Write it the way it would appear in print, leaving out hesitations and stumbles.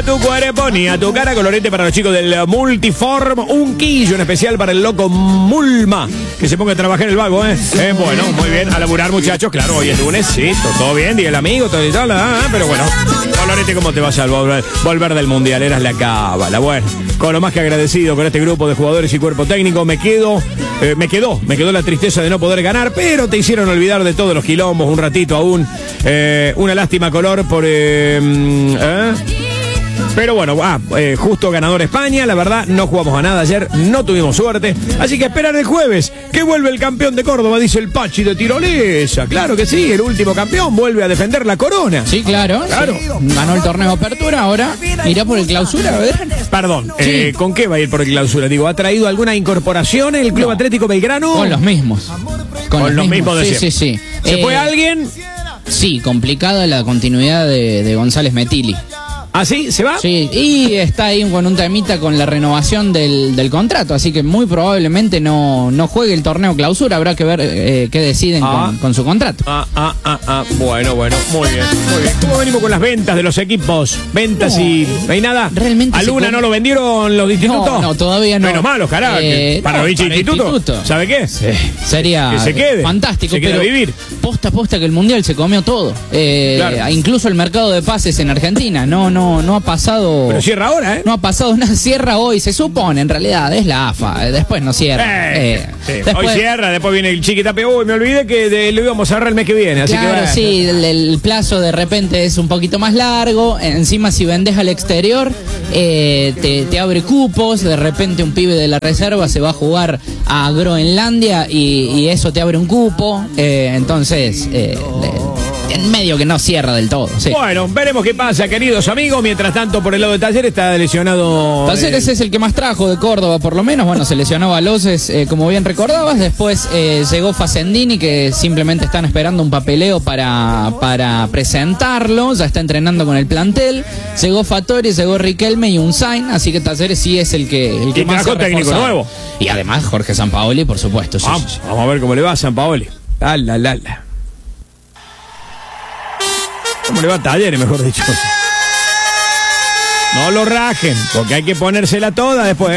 tu cuerpo ni a tu cara. Colorete para los chicos del Multiform. Un quillo en especial para el loco Mulma. Que se ponga a trabajar en el vago, ¿eh? Bueno, muy bien. A laburar, muchachos. Claro, hoy es lunes, sí, todo bien. Día el amigo, todo y tal. Pero bueno, Colorete, ¿cómo te vas a volver del mundial? Eras la cábala. Bueno, con lo más que agradecido con este grupo de jugadores y cuerpo técnico, me quedó la tristeza de no poder ganar, pero te hicieron olvidar de todos los quilombos un ratito aún. Una lástima, Color, por... Pero bueno, justo ganador España. La verdad, no jugamos a nada ayer, no tuvimos suerte. Así que esperar el jueves, que vuelve el campeón de Córdoba, dice el Pachi de Tirolesa. Claro que sí, el último campeón vuelve a defender la corona. Sí, claro. Ganó el torneo de apertura, ahora irá por el clausura, a ver. Perdón, sí. ¿Con qué va a ir por el clausura? Digo, ¿ha traído alguna incorporación el Club Atlético Belgrano? Con los mismos. Con los mismos de siempre. Sí. ¿Se fue alguien? Sí, complicada la continuidad de González Metilli. ¿Ah, sí? ¿Se va? Sí, y está ahí con un temita con la renovación del contrato, así que muy probablemente no juegue el torneo clausura. Habrá que ver qué deciden con su contrato. Bueno, muy bien. ¿Cómo venimos con las ventas de los equipos? ¿Ventas y no hay nada? Realmente. ¿A Luna no lo vendieron los institutos? No, todavía no. Menos malos, carajo. Para los institutos, ¿sabe qué? Sería que se quede. Fantástico, pero vivir. Posta que el Mundial se comió todo. Claro. Incluso el mercado de pases en Argentina. No ha pasado. Pero cierra ahora, ¿eh? No ha pasado nada, cierra hoy, se supone, en realidad, es la AFA, después no cierra. Después... Hoy cierra, después viene el Chiquitape. Uy, me olvidé que lo íbamos a cerrar el mes que viene, así claro, que sí, el plazo de repente es un poquito más largo. Encima, si vendés al exterior, te abre cupos. De repente, un pibe de la reserva se va a jugar a Groenlandia y eso te abre un cupo. Entonces, en medio que no cierra del todo. Sí. Bueno, veremos qué pasa, queridos amigos. Mientras tanto, por el lado de Talleres está lesionado. Talleres es el que más trajo de Córdoba, por lo menos. Bueno, se lesionó Baloses, como bien recordabas. Después llegó Facendini, que simplemente están esperando un papeleo para presentarlo. Ya está entrenando con el plantel. Llegó Fattori, llegó Riquelme y Unzain. Así que Talleres sí es el que más trajo técnico nuevo. Y además Jorge Sampaoli, por supuesto. Sí. Vamos a ver cómo le va a Sampaoli. ¿Cómo le va a Talleres, mejor dicho? No lo rajen, porque hay que ponérsela toda después.